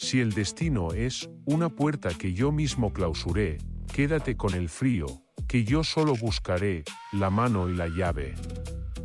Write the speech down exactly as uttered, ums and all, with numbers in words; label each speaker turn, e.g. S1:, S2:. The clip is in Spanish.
S1: Si el destino es una puerta que yo mismo clausuré, quédate con el frío, que yo solo buscaré la mano y la llave.